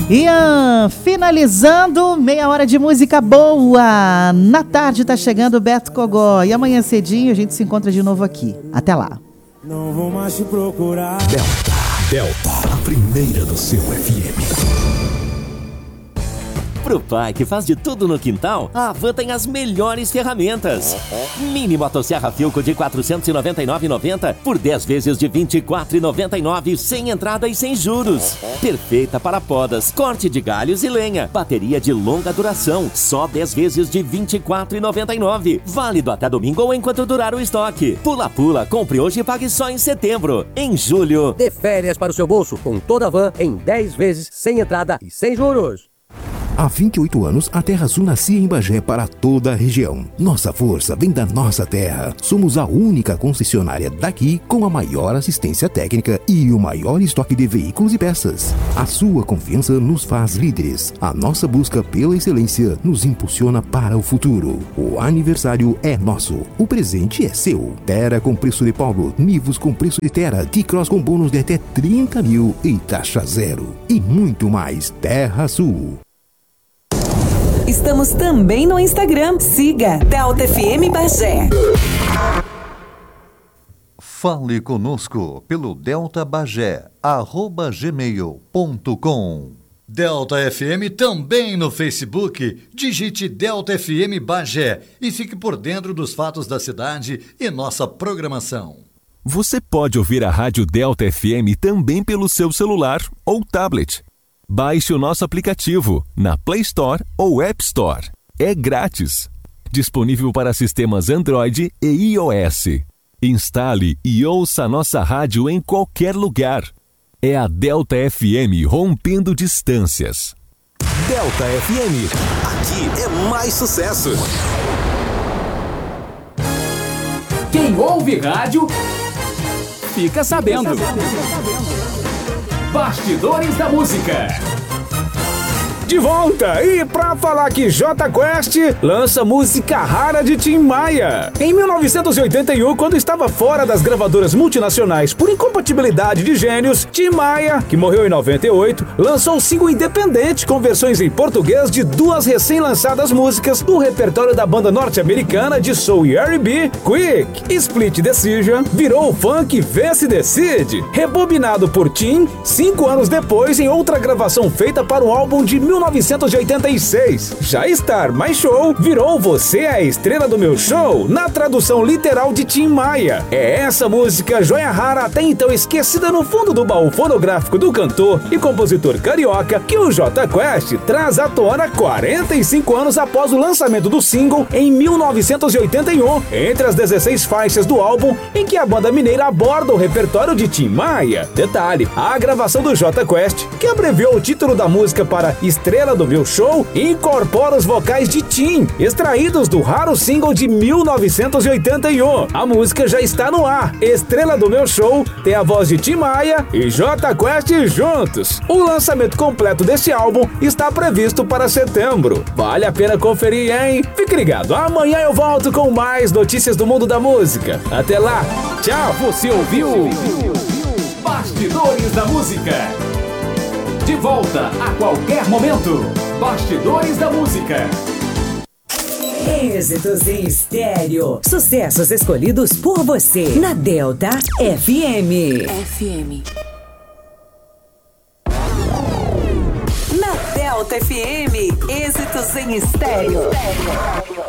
Ian, finalizando, meia hora de música boa. Na tarde tá chegando o Beto Cogó. E amanhã cedinho a gente se encontra de novo aqui. Até lá. Não vou mais te procurar. Delta, a primeira do seu FM. Pro pai que faz de tudo no quintal, a Havan tem as melhores ferramentas. Mini motosserra Philco de R$ 499,90 por 10 vezes de R$ 24,99, sem entrada e sem juros. Perfeita para podas, corte de galhos e lenha. Bateria de longa duração, só 10 vezes de R$ 24,99. Válido até domingo ou enquanto durar o estoque. Pula, compre hoje e pague só em setembro. Em julho, dê férias para o seu bolso com toda a Van em 10 vezes, sem entrada e sem juros. Há 28 anos, a Terra Sul nascia em Bagé para toda a região. Nossa força vem da nossa terra. Somos a única concessionária daqui com a maior assistência técnica e o maior estoque de veículos e peças. A sua confiança nos faz líderes. A nossa busca pela excelência nos impulsiona para o futuro. O aniversário é nosso. O presente é seu. Terra com preço de Paulo, Nivus com preço de Terra, T-Cross com bônus de até 30 mil e taxa zero. E muito mais. Terra Sul. Estamos também no Instagram. Siga Delta FM Bagé. Fale conosco pelo deltabagé@gmail.com. Delta FM também no Facebook. Digite Delta FM Bagé e fique por dentro dos fatos da cidade e nossa programação. Você pode ouvir a Rádio Delta FM também pelo seu celular ou tablet. Baixe o nosso aplicativo na Play Store ou App Store. É grátis. Disponível para sistemas Android e iOS. Instale e ouça a nossa rádio em qualquer lugar. É a Delta FM rompendo distâncias. Delta FM. Aqui é mais sucesso. Quem ouve rádio, fica sabendo. Bastidores da Música. De volta! E pra falar que Jota Quest lança música rara de Tim Maia. Em 1981, quando estava fora das gravadoras multinacionais por incompatibilidade de gênios, Tim Maia, que morreu em 98, lançou um single independente com versões em português de duas recém-lançadas músicas do repertório da banda norte-americana de soul e R&B, Quick. Split Decision virou o funk Vê Se Decide, rebobinado por Tim 5 anos depois em outra gravação feita para o álbum de 1986. Já Star Mais Show virou Você é a Estrela do Meu Show, na tradução literal de Tim Maia. É essa música, joia rara até então esquecida no fundo do baú fonográfico do cantor e compositor carioca, que o Jota Quest traz à tona 45 anos após o lançamento do single em 1981, entre as 16 faixas do álbum em que a banda mineira aborda o repertório de Tim Maia. Detalhe, a gravação do Jota Quest, que abreviou o título da música para Estrela do Meu Show, incorpora os vocais de Tim, extraídos do raro single de 1981. A música já está no ar. Estrela do Meu Show tem a voz de Tim Maia e Jota Quest juntos. O lançamento completo desse álbum está previsto para setembro. Vale a pena conferir, hein? Fique ligado, amanhã eu volto com mais notícias do mundo da música. Até lá, tchau! Você ouviu Bastidores da Música. De volta a qualquer momento. Bastidores da Música. Êxitos em estéreo. Sucessos escolhidos por você na Delta FM. Na Delta FM, êxitos em estéreo.